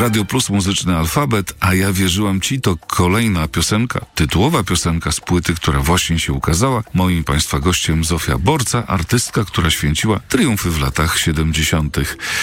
Radio Plus, Muzyczny Alfabet, a ja wierzyłam ci, to kolejna piosenka, tytułowa piosenka z płyty, która właśnie się ukazała. Moim Państwa gościem Zofia Borca, artystka, która święciła triumfy w latach 70.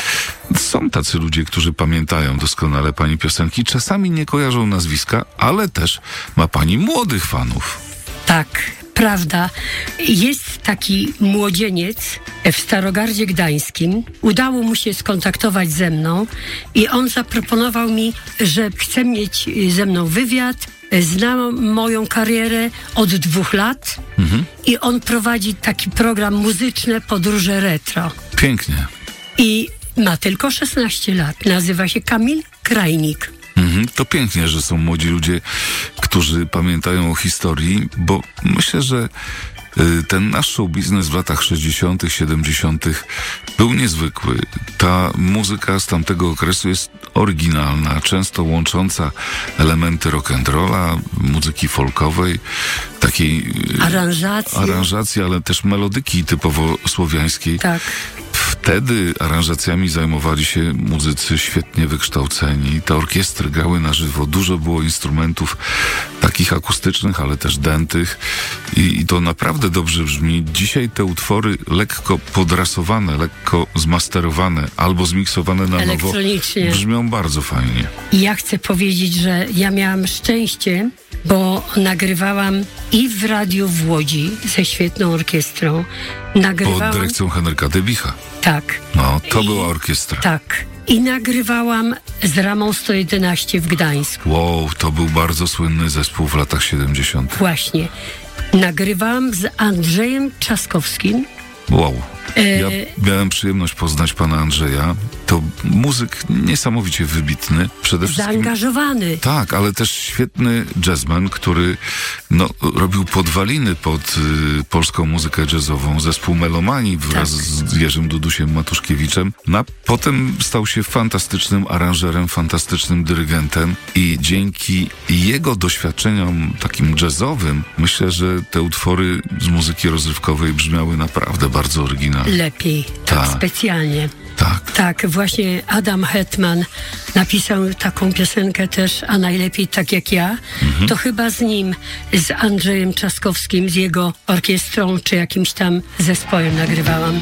Są tacy ludzie, którzy pamiętają doskonale pani piosenki, czasami nie kojarzą nazwiska, ale też ma pani młodych fanów. Tak, prawda. Jest taki młodzieniec w Starogardzie Gdańskim. Udało mu się skontaktować ze mną i on zaproponował mi, że chce mieć ze mną wywiad. Zna moją karierę od 2 lat i on prowadzi taki program muzyczny Podróże Retro. Pięknie. I ma tylko 16 lat. Nazywa się Kamil Krajnik. To pięknie, że są młodzi ludzie, którzy pamiętają o historii, bo myślę, że ten nasz show biznes w latach 60., 70. był niezwykły. Ta muzyka z tamtego okresu jest oryginalna, często łącząca elementy rock'n'rolla, muzyki folkowej, takiej aranżacji, ale też melodyki typowo słowiańskiej. Tak. Wtedy aranżacjami zajmowali się muzycy świetnie wykształceni. Te orkiestry grały na żywo. Dużo było instrumentów takich akustycznych, ale też dętych. I to naprawdę dobrze brzmi. Dzisiaj te utwory lekko podrasowane, lekko zmasterowane albo zmiksowane na nowo brzmią bardzo fajnie. I ja chcę powiedzieć, że ja miałam szczęście, bo nagrywałam i w radiu w Łodzi ze świetną orkiestrą. Pod dyrekcją Henryka Debicha. Tak. No, to była orkiestra. Tak. I nagrywałam z Ramą 111 w Gdańsku. Wow, to był bardzo słynny zespół w latach 70. Właśnie. Nagrywałam z Andrzejem Trzaskowskim. Wow. Ja miałem przyjemność poznać pana Andrzeja. To muzyk niesamowicie wybitny. Przede wszystkim zaangażowany. Tak, ale też świetny jazzman, który robił podwaliny pod polską muzykę jazzową. Zespół Melomanii wraz z Jerzym Dudusiem Matuszkiewiczem. A potem stał się fantastycznym aranżerem, fantastycznym dyrygentem i dzięki jego doświadczeniom takim jazzowym myślę, że te utwory z muzyki rozrywkowej brzmiały naprawdę bardzo oryginalnie. Lepiej, tak specjalnie. Tak, właśnie Adam Hetman napisał taką piosenkę też, a najlepiej tak jak ja. To chyba z nim, z Andrzejem Trzaskowskim, z jego orkiestrą, czy jakimś tam zespołem nagrywałam.